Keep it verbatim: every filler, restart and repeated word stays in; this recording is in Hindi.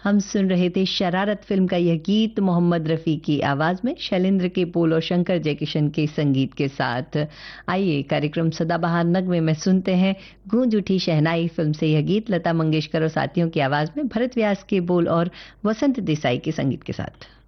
हम सुन रहे थे शरारत फिल्म का यह गीत मोहम्मद रफ़ी की आवाज़ में, शैलेंद्र के बोल और शंकर जयकिशन के संगीत के साथ। आइए कार्यक्रम सदाबहार नगमे में सुनते हैं गूंज उठी शहनाई फिल्म से यह गीत, लता मंगेशकर और साथियों की आवाज़ में, भरत व्यास के बोल और वसंत देसाई के संगीत के साथ।